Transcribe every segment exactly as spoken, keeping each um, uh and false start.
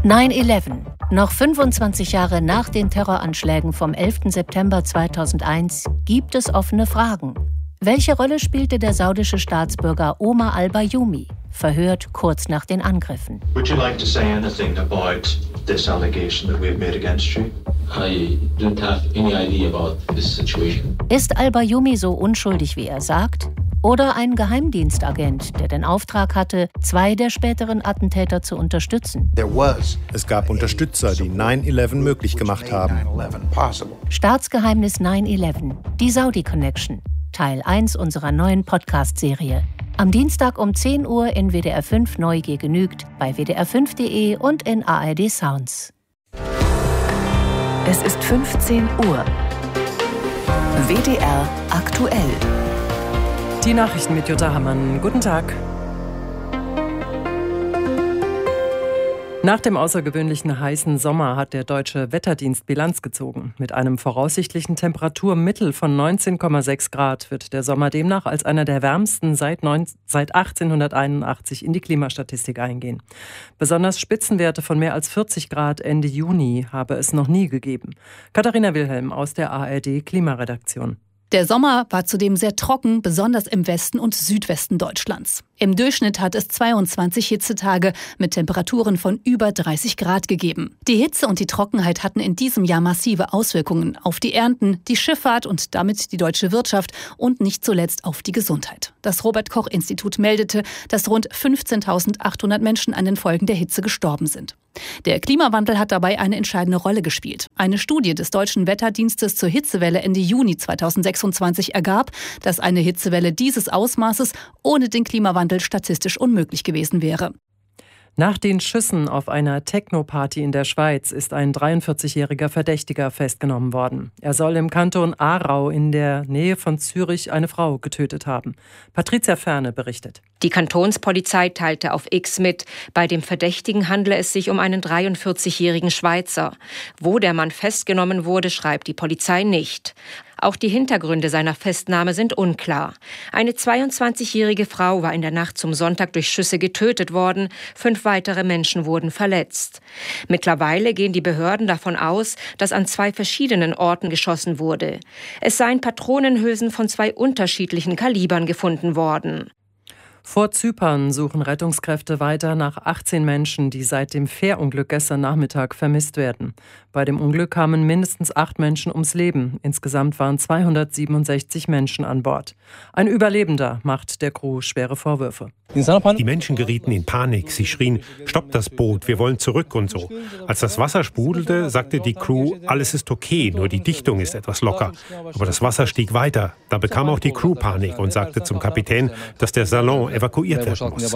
neun elf. Noch fünfundzwanzig Jahre nach den Terroranschlägen vom elften September zweitausendeins gibt es offene Fragen. Welche Rolle spielte der saudische Staatsbürger Omar al-Bayoumi, verhört kurz nach den Angriffen? Would you like to say anything about this allegation that we have made against you? I don't have any idea about this situation. Ist al-Bayoumi so unschuldig, wie er sagt? Oder ein Geheimdienstagent, der den Auftrag hatte, zwei der späteren Attentäter zu unterstützen? Es gab Unterstützer, die neun elf möglich gemacht haben. Staatsgeheimnis neun elf, die Saudi Connection, Teil eins unserer neuen Podcast-Serie. Am Dienstag um zehn Uhr in W D R fünf Neugier genügt, bei W D R fünf Punkt de und in A R D Sounds. Es ist fünfzehn Uhr. W D R aktuell. Die Nachrichten mit Jutta Hammann. Guten Tag. Nach dem außergewöhnlichen heißen Sommer hat der Deutsche Wetterdienst Bilanz gezogen. Mit einem voraussichtlichen Temperaturmittel von neunzehn Komma sechs Grad wird der Sommer demnach als einer der wärmsten seit, seit achtzehnhunderteinundachtzig in die Klimastatistik eingehen. Besonders Spitzenwerte von mehr als vierzig Grad Ende Juni habe es noch nie gegeben. Katharina Wilhelm aus der A R D Klimaredaktion. Der Sommer war zudem sehr trocken, besonders im Westen und Südwesten Deutschlands. Im Durchschnitt hat es zweiundzwanzig Hitzetage mit Temperaturen von über dreißig Grad gegeben. Die Hitze und die Trockenheit hatten in diesem Jahr massive Auswirkungen auf die Ernten, die Schifffahrt und damit die deutsche Wirtschaft und nicht zuletzt auf die Gesundheit. Das Robert-Koch-Institut meldete, dass rund fünfzehntausendachthundert Menschen an den Folgen der Hitze gestorben sind. Der Klimawandel hat dabei eine entscheidende Rolle gespielt. Eine Studie des Deutschen Wetterdienstes zur Hitzewelle Ende Juni zweitausendsechsundzwanzig ergab, dass eine Hitzewelle dieses Ausmaßes ohne den Klimawandel statistisch unmöglich gewesen wäre. Nach den Schüssen auf einer Techno-Party in der Schweiz ist ein dreiundvierzigjähriger Verdächtiger festgenommen worden. Er soll im Kanton Aarau in der Nähe von Zürich eine Frau getötet haben. Patricia Ferne berichtet. Die Kantonspolizei teilte auf X mit, bei dem Verdächtigen handle es sich um einen dreiundvierzigjährigen Schweizer. Wo der Mann festgenommen wurde, schreibt die Polizei nicht. Auch die Hintergründe seiner Festnahme sind unklar. Eine zweiundzwanzigjährige Frau war in der Nacht zum Sonntag durch Schüsse getötet worden. Fünf weitere Menschen wurden verletzt. Mittlerweile gehen die Behörden davon aus, dass an zwei verschiedenen Orten geschossen wurde. Es seien Patronenhülsen von zwei unterschiedlichen Kalibern gefunden worden. Vor Zypern suchen Rettungskräfte weiter nach achtzehn Menschen, die seit dem Fährunglück gestern Nachmittag vermisst werden. Bei dem Unglück kamen mindestens acht Menschen ums Leben. Insgesamt waren zweihundertsiebenundsechzig Menschen an Bord. Ein Überlebender macht der Crew schwere Vorwürfe. Die Menschen gerieten in Panik. Sie schrien, stopp das Boot, wir wollen zurück und so. Als das Wasser sprudelte, sagte die Crew, alles ist okay, nur die Dichtung ist etwas locker. Aber das Wasser stieg weiter. Da bekam auch die Crew Panik und sagte zum Kapitän, dass der Salon evakuiert werden muss.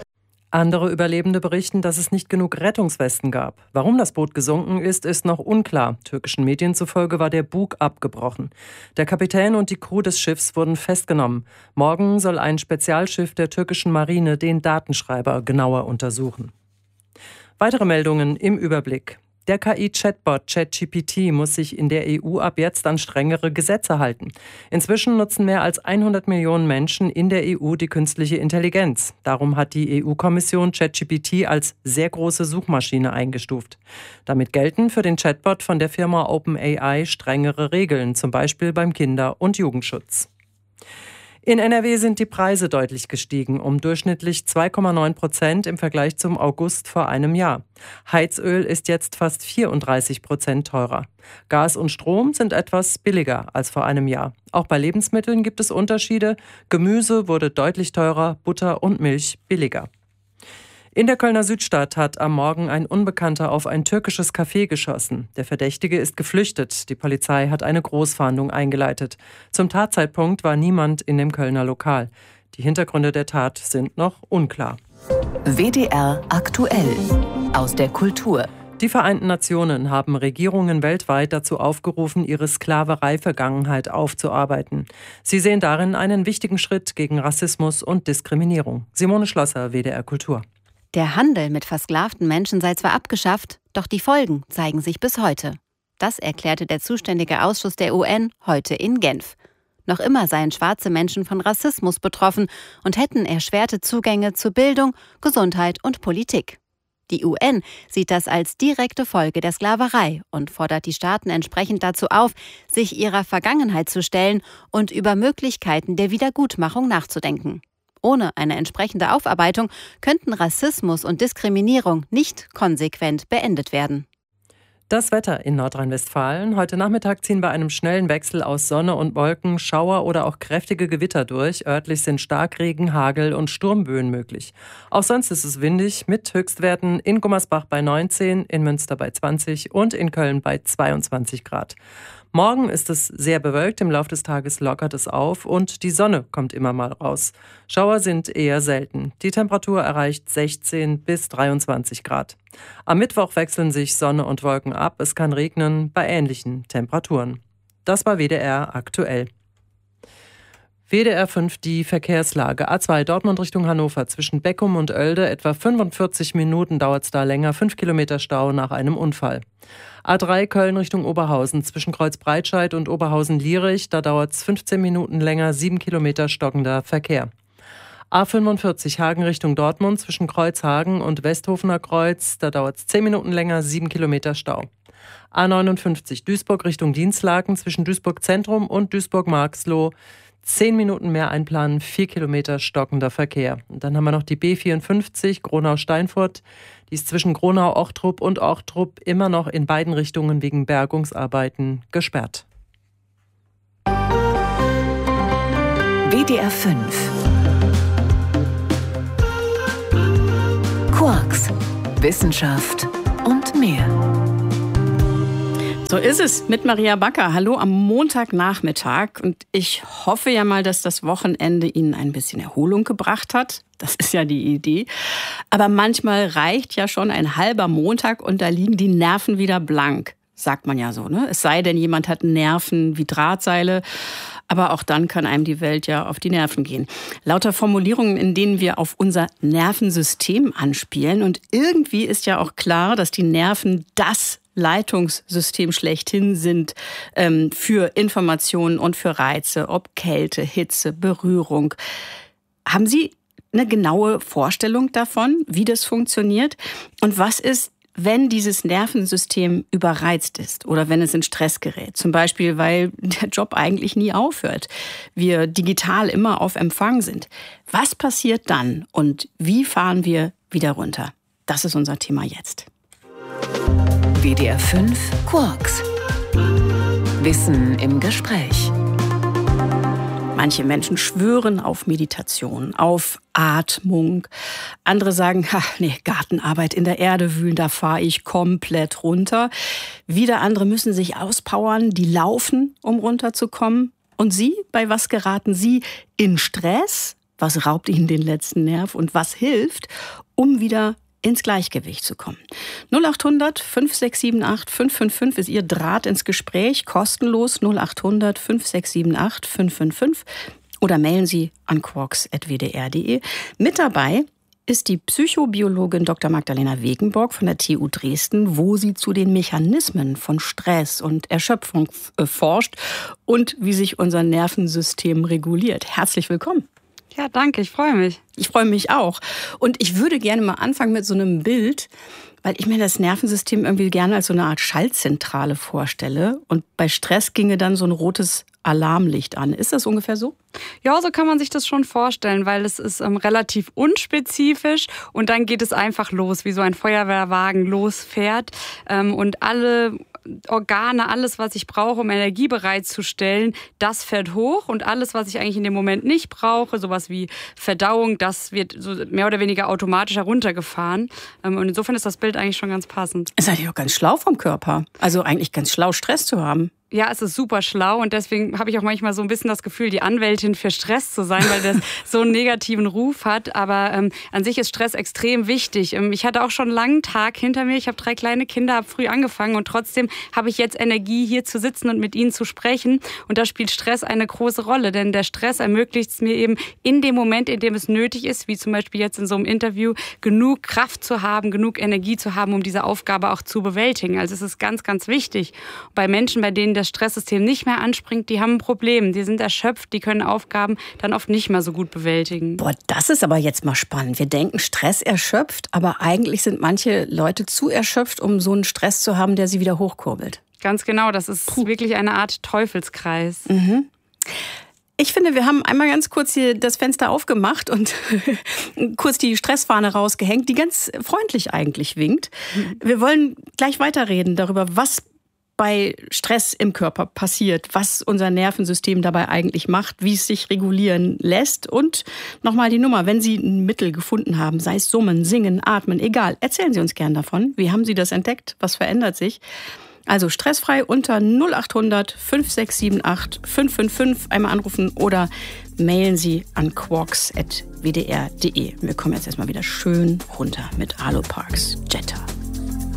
Andere Überlebende berichten, dass es nicht genug Rettungswesten gab. Warum das Boot gesunken ist, ist noch unklar. Türkischen Medien zufolge war der Bug abgebrochen. Der Kapitän und die Crew des Schiffs wurden festgenommen. Morgen soll ein Spezialschiff der türkischen Marine den Datenschreiber genauer untersuchen. Weitere Meldungen im Überblick. Der K I-Chatbot ChatGPT muss sich in der E U ab jetzt an strengere Gesetze halten. Inzwischen nutzen mehr als hundert Millionen Menschen in der E U die künstliche Intelligenz. Darum hat die E U-Kommission ChatGPT als sehr große Suchmaschine eingestuft. Damit gelten für den Chatbot von der Firma OpenAI strengere Regeln, zum Beispiel beim Kinder- und Jugendschutz. In N R W sind die Preise deutlich gestiegen, um durchschnittlich zwei Komma neun Prozent im Vergleich zum August vor einem Jahr. Heizöl ist jetzt fast vierunddreißig Prozent teurer. Gas und Strom sind etwas billiger als vor einem Jahr. Auch bei Lebensmitteln gibt es Unterschiede. Gemüse wurde deutlich teurer, Butter und Milch billiger. In der Kölner Südstadt hat am Morgen ein Unbekannter auf ein türkisches Café geschossen. Der Verdächtige ist geflüchtet. Die Polizei hat eine Großfahndung eingeleitet. Zum Tatzeitpunkt war niemand in dem Kölner Lokal. Die Hintergründe der Tat sind noch unklar. W D R aktuell aus der Kultur. Die Vereinten Nationen haben Regierungen weltweit dazu aufgerufen, ihre Sklaverei-Vergangenheit aufzuarbeiten. Sie sehen darin einen wichtigen Schritt gegen Rassismus und Diskriminierung. Simone Schlosser, W D R Kultur. Der Handel mit versklavten Menschen sei zwar abgeschafft, doch die Folgen zeigen sich bis heute. Das erklärte der zuständige Ausschuss der U N heute in Genf. Noch immer seien schwarze Menschen von Rassismus betroffen und hätten erschwerte Zugänge zu Bildung, Gesundheit und Politik. Die U N sieht das als direkte Folge der Sklaverei und fordert die Staaten entsprechend dazu auf, sich ihrer Vergangenheit zu stellen und über Möglichkeiten der Wiedergutmachung nachzudenken. Ohne eine entsprechende Aufarbeitung könnten Rassismus und Diskriminierung nicht konsequent beendet werden. Das Wetter in Nordrhein-Westfalen. Heute Nachmittag ziehen bei einem schnellen Wechsel aus Sonne und Wolken Schauer oder auch kräftige Gewitter durch. Örtlich sind Starkregen, Hagel und Sturmböen möglich. Auch sonst ist es windig mit Höchstwerten in Gummersbach bei neunzehn, in Münster bei zwanzig und in Köln bei zweiundzwanzig Grad. Morgen ist es sehr bewölkt, im Laufe des Tages lockert es auf und die Sonne kommt immer mal raus. Schauer sind eher selten. Die Temperatur erreicht sechzehn bis dreiundzwanzig Grad. Am Mittwoch wechseln sich Sonne und Wolken ab. Es kann regnen bei ähnlichen Temperaturen. Das war W D R aktuell. W D R fünf die Verkehrslage. A zwei Dortmund Richtung Hannover zwischen Beckum und Oelde. Etwa fünfundvierzig Minuten dauert es da länger. fünf Kilometer Stau nach einem Unfall. A drei Köln Richtung Oberhausen zwischen Kreuzbreitscheid und Oberhausen-Lierich. Da dauert es fünfzehn Minuten länger. sieben Kilometer stockender Verkehr. A fünfundvierzig Hagen Richtung Dortmund zwischen Kreuzhagen und Westhofener Kreuz. Da dauert es zehn Minuten länger. sieben Kilometer Stau. A neunundfünfzig Duisburg Richtung Dienstlaken zwischen Duisburg Zentrum und Duisburg-Marxloh. Zehn Minuten mehr einplanen, vier Kilometer stockender Verkehr. Und dann haben wir noch die B vierundfünfzig Gronau-Steinfurt. Die ist zwischen Gronau-Ochtrup und Ochtrup immer noch in beiden Richtungen wegen Bergungsarbeiten gesperrt. W D R fünf Quarks, Wissenschaft und mehr. So ist es mit Maria Backer. Hallo am Montagnachmittag. Und ich hoffe ja mal, dass das Wochenende Ihnen ein bisschen Erholung gebracht hat. Das ist ja die Idee. Aber manchmal reicht ja schon ein halber Montag und da liegen die Nerven wieder blank. Sagt man ja so, ne? Es sei denn, jemand hat Nerven wie Drahtseile. Aber auch dann kann einem die Welt ja auf die Nerven gehen. Lauter Formulierungen, in denen wir auf unser Nervensystem anspielen. Und irgendwie ist ja auch klar, dass die Nerven das Leitungssystem schlechthin sind ähm, für Informationen und für Reize, ob Kälte, Hitze, Berührung. Haben Sie eine genaue Vorstellung davon, wie das funktioniert? Und was ist, wenn dieses Nervensystem überreizt ist oder wenn es in Stress gerät? Zum Beispiel, weil der Job eigentlich nie aufhört, wir digital immer auf Empfang sind. Was passiert dann und wie fahren wir wieder runter? Das ist unser Thema jetzt. W D R fünf Quarks. Wissen im Gespräch. Manche Menschen schwören auf Meditation, auf Atmung. Andere sagen, ha, nee, Gartenarbeit in der Erde wühlen, da fahre ich komplett runter. Wieder andere müssen sich auspowern, die laufen, um runterzukommen. Und Sie, bei was geraten Sie in Stress? Was raubt Ihnen den letzten Nerv und was hilft, um wieder ins Gleichgewicht zu kommen? null acht hundert fünf sechs sieben acht fünf fünf fünf ist Ihr Draht ins Gespräch, kostenlos null acht hundert fünf sechs sieben acht fünf fünf fünf oder mailen Sie an quarks at w d r punkt d e. Mit dabei ist die Psychobiologin Doktor Magdalena Wegenborg von der T U Dresden, wo sie zu den Mechanismen von Stress und Erschöpfung äh, forscht und wie sich unser Nervensystem reguliert. Herzlich willkommen. Ja, danke, ich freue mich. Ich freue mich auch. Und ich würde gerne mal anfangen mit so einem Bild, weil ich mir das Nervensystem irgendwie gerne als so eine Art Schaltzentrale vorstelle. Und bei Stress ginge dann so ein rotes Alarmlicht an. Ist das ungefähr so? Ja, so kann man sich das schon vorstellen, weil es ist ähm, relativ unspezifisch und dann geht es einfach los, wie so ein Feuerwehrwagen losfährt ähm, und alle Organe, alles, was ich brauche, um Energie bereitzustellen, das fährt hoch und alles, was ich eigentlich in dem Moment nicht brauche, sowas wie Verdauung, das wird so mehr oder weniger automatisch heruntergefahren. Und insofern ist das Bild eigentlich schon ganz passend. Ist eigentlich auch ganz schlau vom Körper. Also eigentlich ganz schlau, Stress zu haben. Ja, es ist super schlau und deswegen habe ich auch manchmal so ein bisschen das Gefühl, die Anwältin für Stress zu sein, weil das so einen negativen Ruf hat. Aber ähm, an sich ist Stress extrem wichtig. Ähm, ich hatte auch schon einen langen Tag hinter mir. Ich habe drei kleine Kinder, habe früh angefangen und trotzdem habe ich jetzt Energie, hier zu sitzen und mit ihnen zu sprechen. Und da spielt Stress eine große Rolle, denn der Stress ermöglicht es mir eben in dem Moment, in dem es nötig ist, wie zum Beispiel jetzt in so einem Interview, genug Kraft zu haben, genug Energie zu haben, um diese Aufgabe auch zu bewältigen. Also es ist ganz, ganz wichtig. Bei Menschen, bei denen das Stresssystem nicht mehr anspringt, die haben ein Problem. Die sind erschöpft, die können Aufgaben dann oft nicht mehr so gut bewältigen. Boah, das ist aber jetzt mal spannend. Wir denken, Stress erschöpft, aber eigentlich sind manche Leute zu erschöpft, um so einen Stress zu haben, der sie wieder hochkurbelt. Ganz genau, das ist Puh. wirklich eine Art Teufelskreis. Mhm. Ich finde, wir haben einmal ganz kurz hier das Fenster aufgemacht und kurz die Stressfahne rausgehängt, die ganz freundlich eigentlich winkt. Wir wollen gleich weiterreden darüber, was bei Stress im Körper passiert, was unser Nervensystem dabei eigentlich macht, wie es sich regulieren lässt. Und nochmal die Nummer, wenn Sie ein Mittel gefunden haben, sei es Summen, Singen, Atmen, egal, erzählen Sie uns gern davon. Wie haben Sie das entdeckt? Was verändert sich? Also stressfrei unter null acht hundert fünf sechs sieben acht fünf fünf fünf einmal anrufen oder mailen Sie an quarks at w d r punkt d e. Wir kommen jetzt erstmal wieder schön runter mit Aloparks Jetta.